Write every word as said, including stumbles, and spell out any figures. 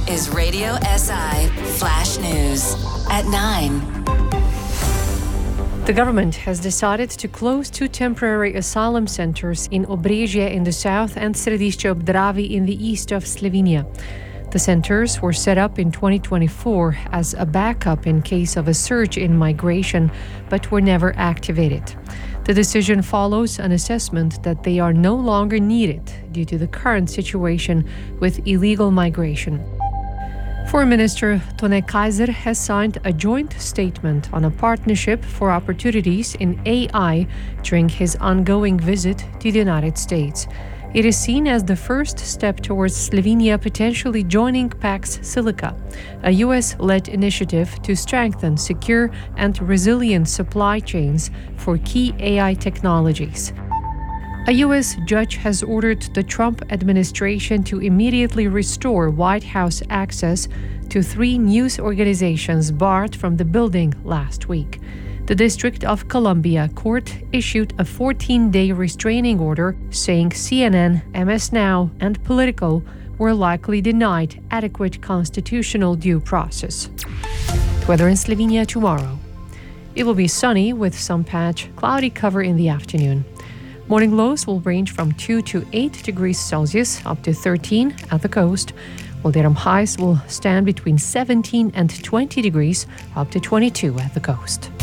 is Radio S I Flash News at nine. The government has decided to close two temporary asylum centers in Obrežje in the south and Središće Obdravi in the east of Slovenia. The centers were set up in twenty twenty-four as a backup in case of a surge in migration, but were never activated. The decision follows an assessment that they are no longer needed due to the current situation with illegal migration. Foreign Minister Tone Kaiser has signed a joint statement on a partnership for opportunities in A I during his ongoing visit to the United States. It is seen as the first step towards Slovenia potentially joining Pax Silica, a U S-led initiative to strengthen secure and resilient supply chains for key A I technologies. A U S judge has ordered the Trump administration to immediately restore White House access to three news organizations barred from the building last week. The District of Columbia Court issued a fourteen-day restraining order saying C N N, M S Now, and Politico were likely denied adequate constitutional due process. Weather in Slovenia tomorrow. It will be sunny with some patch cloudy cover in the afternoon. Morning lows will range from two to eight degrees Celsius up to thirteen at the coast, while daytime highs will stand between seventeen and twenty degrees up to twenty-two at the coast.